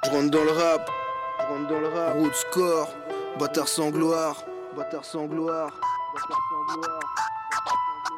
Je rentre dans le rap, route score, bâtard sans gloire, bâtard sans gloire, bâtard sans gloire.